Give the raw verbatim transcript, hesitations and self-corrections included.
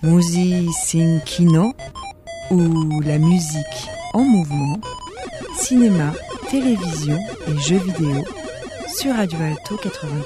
Musi sin kino, ou la musique en mouvement, cinéma, télévision et jeux vidéo sur Radio Alto quatre-vingt-quinze.